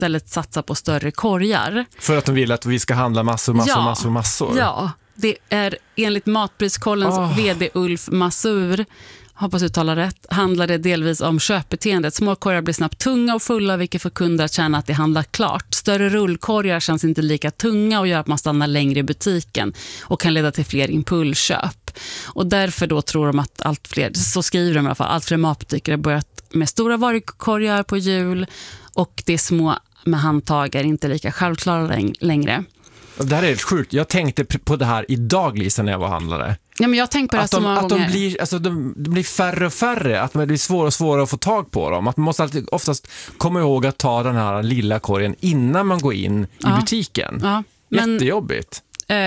istället satsa på större korgar. För att de vill att vi ska handla massor. Ja, det är enligt Matpriskollens vd Ulf Masur, hoppas uttala rätt, handlar det delvis om köpbeteendet. Små korgar blir snabbt tunga och fulla, vilket får kunder att känna att det handlar klart. Större rullkorgar känns inte lika tunga och gör att man stannar längre i butiken och kan leda till fler impulsköp. Och därför då tror de att allt fler, så skriver de i alla fall, allt fler matbutiker har börjat med stora varukorgar på hjul, och det är små med handtag är inte lika självklara längre. Det här är helt sjukt. Jag tänkte på det här idag, Lisa, när jag var handlare. Ja, men jag tänkte på det så många gånger. De blir färre och färre, att det blir svårare och svårare att få tag på dem. Att man måste alltid oftast komma ihåg att ta den här lilla korgen innan man går in i butiken. Ja, men, jättejobbigt.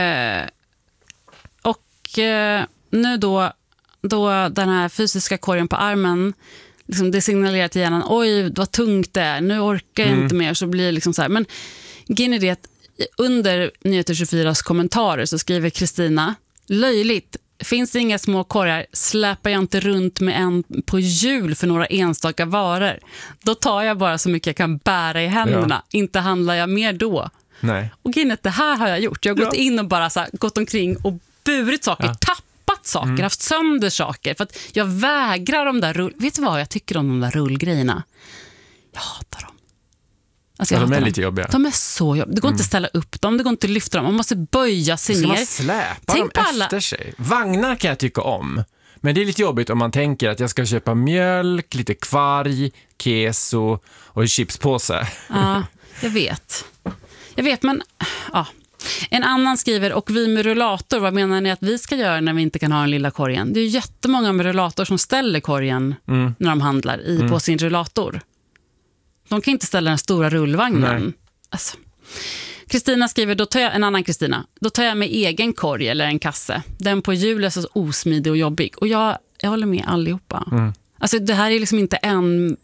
Nu då den här fysiska korgen på armen, liksom det signalerar till hjärnan, oj vad tungt det är, nu orkar jag inte mer, så blir det liksom så här. Men grejen är det att under Nyheter 24s kommentarer så skriver Kristina: löjligt, finns det inga små korgar släpar jag inte runt med en på hjul för några enstaka varor. Då tar jag bara så mycket jag kan bära i händerna, inte handlar jag mer då. Nej. Och grejen är att det här har jag gjort. Jag har gått in och bara så här, gått omkring och burit saker, tappat saker, haft sönder saker, för att jag vägrar de där vet du vad jag tycker om de där rullgrejerna? Jag hatar dem. Alltså de är lite jobbiga. De är så jobbiga. Det går inte att ställa upp dem, det går inte att lyfta dem. Man måste böja sig ner. Ska man släpa dem efter sig? Vagnar kan jag tycka om. Men det är lite jobbigt om man tänker att jag ska köpa mjölk, lite kvarg, keso och chipspåse. Ja, jag vet, men ja. En annan skriver: och vi med rullator, vad menar ni att vi ska göra när vi inte kan ha den lilla korgen? Det är jättemånga med rullator som ställer korgen när de handlar på sin rullator. De kan inte ställa den stora rullvagnen. Alltså. Kristina skriver, då tar jag med egen korg eller en kasse. Den på hjul är så osmidig och jobbig. Och jag håller med allihopa. Alltså det här är liksom inte en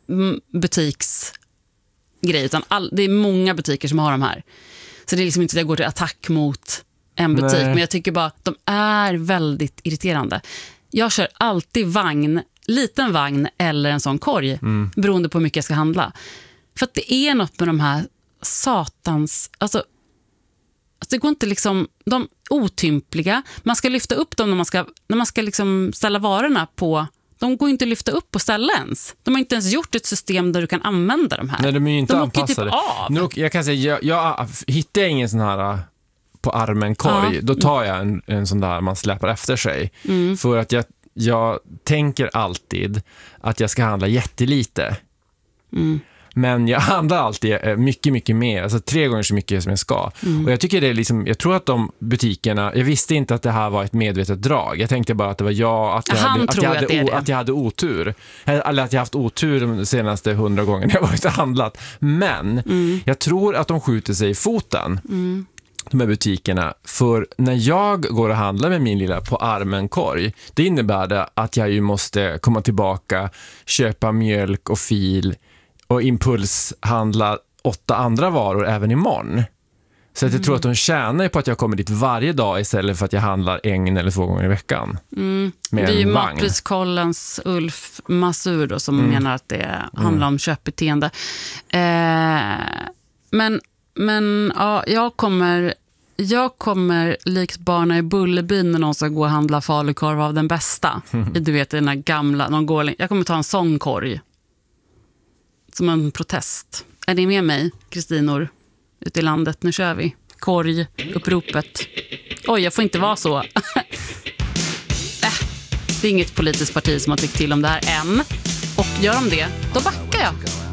butiksgrej, utan det är många butiker som har de här. Så det är liksom inte att jag går till attack mot en butik. Nej. Men jag tycker bara att de är väldigt irriterande. Jag kör alltid liten vagn eller en sån korg, beroende på hur mycket jag ska handla. För att det är något med de här satans, alltså det går inte liksom, de otympliga, man ska lyfta upp dem när man ska liksom ställa varorna på, de går inte att lyfta upp och ställa ens. De har inte ens gjort ett system där du kan använda de här. Nej, de är ju inte anpassade. Typ jag kan säga, jag hittar ingen sån här på armen korg, då tar jag en sån där man släpar efter sig. För att jag tänker alltid att jag ska handla jättelite. Men jag handlar alltid mycket, mycket mer. Alltså 3 gånger så mycket som jag ska. Och jag tycker det är liksom, jag tror att de butikerna, jag visste inte att det här var ett medvetet drag. Jag tänkte bara att det var att jag hade otur. Eller att jag haft otur de senaste 100 gångerna jag varit och handlat. Men jag tror att de skjuter sig i foten. De här butikerna, för när jag går och handlar med min lilla på armen korg, det innebär det att jag ju måste komma tillbaka, köpa mjölk och fil och impulshandla 8 andra varor även imorgon. Så att jag tror att de tjänar på att jag kommer dit varje dag istället för att jag handlar 1 eller 2 gånger i veckan. Det är ju Matpriskollens Ulf Masur då, som menar att det handlar om köpbeteende. Men ja, jag kommer likt barna i Bullerbyn när någon ska gå och handla falukorv av den bästa. Du vet, den här gamla, jag kommer ta en sån korg. Som en protest. Är ni med mig, Kristinor? Ute i landet, nu kör vi. Korg, uppropet. Oj, jag får inte vara så. Det är inget politiskt parti som har tyckt till om det här än. Och gör de det, då backar jag.